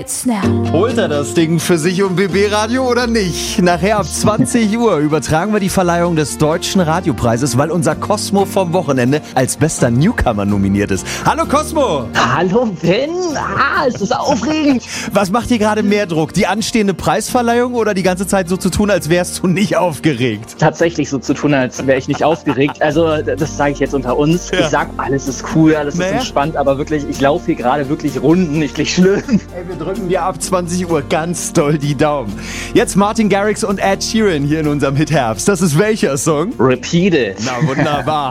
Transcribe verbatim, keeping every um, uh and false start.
It's now. Holt er das Ding für sich um B B-Radio oder nicht? Nachher ab zwanzig Uhr übertragen wir die Verleihung des Deutschen Radiopreises, weil unser Cosmo vom Wochenende als bester Newcomer nominiert ist. Hallo Cosmo! Hallo Ben! Ah, ist das aufregend! Was macht dir gerade mehr Druck? Die anstehende Preisverleihung oder die ganze Zeit so zu tun, als wärst du nicht aufgeregt? Tatsächlich so zu tun, als wäre ich nicht aufgeregt. Also das sage ich jetzt unter uns. Ja. Ich sag, alles ist cool, alles Naja. ist entspannt, aber wirklich, ich laufe hier gerade wirklich Runden, ich krieg Schlürfen. Ey, wir drücken dir ab zwanzig Uhr ganz doll die Daumen. Jetzt Martin Garrix und Ed Sheeran hier in unserem Hit Herbst. Das ist welcher Song? Repeat it. Na wunderbar.